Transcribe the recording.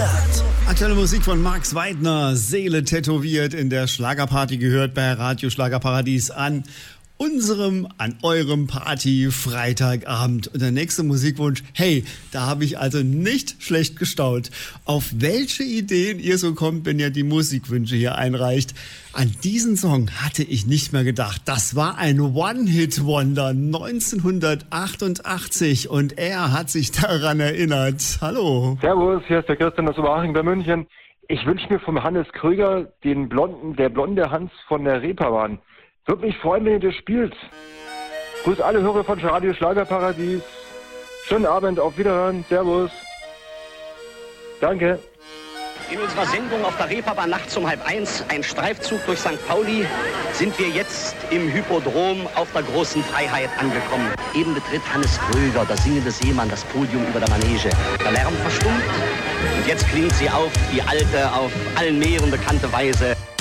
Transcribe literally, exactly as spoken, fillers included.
gehört. Aktuelle Musik von Max Weidner, Seele tätowiert, in der Schlagerparty gehört bei Radio Schlagerparadies an unserem, an eurem Party Freitagabend. Und der nächste Musikwunsch, hey, da habe ich also nicht schlecht gestaunt. Auf welche Ideen ihr so kommt, wenn ihr die Musikwünsche hier einreicht. An diesen Song hatte ich nicht mehr gedacht. Das war ein One-Hit-Wonder neunzehnhundertachtundachtzig und er hat sich daran erinnert. Hallo. Servus, hier ist der Christian aus Oberhaching bei München. Ich wünsche mir vom Hannes Krüger den blonden, der blonde Hans von der Reeperbahn. Würde mich freuen, wenn ihr das spielt. Grüß alle Hörer von Radio Schlagerparadies. Schönen Abend, auf Wiederhören. Servus. Danke. In unserer Sendung auf der Reeperbahn nachts um halb eins, ein Streifzug durch Sankt Pauli, sind wir jetzt im Hypodrom auf der großen Freiheit angekommen. Eben betritt Hannes Krüger, der singende Seemann, das Podium über der Manege. Der Lärm verstummt und jetzt klingt sie auf, die alte, auf allen Meeren bekannte Weise.